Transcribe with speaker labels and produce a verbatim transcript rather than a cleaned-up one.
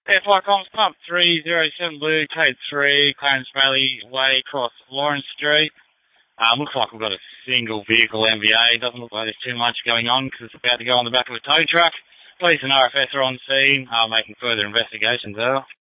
Speaker 1: F Y Comms Pump three zero seven Blue, Code three, Clarence Valley Way, across Lawrence Street. Um, looks like we've got a single vehicle M V A. Doesn't look like there's too much going on because it's about to go on the back of a tow truck. Police and R F S are on scene, uh, making further investigations there.